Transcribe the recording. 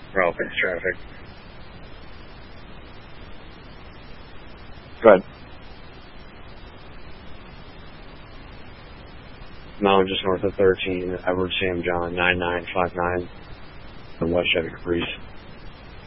Ralph face traffic. Good. No, just north of 13, Edward Sam John, 9959, the West Chevy Caprice.